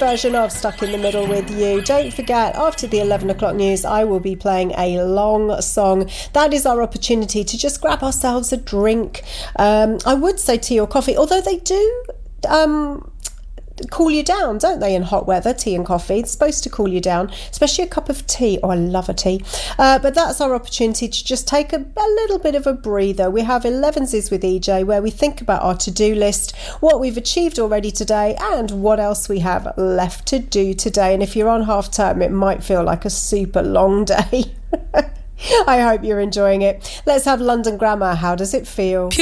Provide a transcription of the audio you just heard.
version of Stuck in the Middle with you. Don't forget, after the 11 o'clock news, I will be playing a long song. That is our opportunity to just grab ourselves a drink. I would say tea or coffee, although they do cool you down, don't they, in hot weather? Tea and coffee, it's supposed to cool you down, especially a cup of tea. Oh, I love a tea. But that's our opportunity to just take a little bit of a breather. We have 11s with EJ, where we think about our to-do list, what we've achieved already today, and what else we have left to do today. And if you're on half term, it might feel like a super long day. I hope you're enjoying it. Let's have London Grammar. How does it feel?